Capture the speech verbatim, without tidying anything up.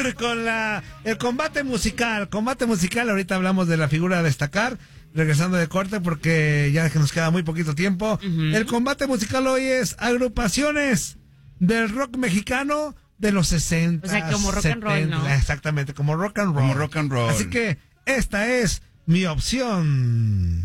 con la el combate musical. Combate musical, ahorita hablamos de la figura a destacar, regresando de corte porque ya que nos queda muy poquito tiempo. Uh-huh. El combate musical hoy es agrupaciones del rock mexicano de los sesenta. O sea, como rock setenta, and roll, ¿no? Exactamente, como rock and roll. Como rock and roll. Así que esta es mi opción.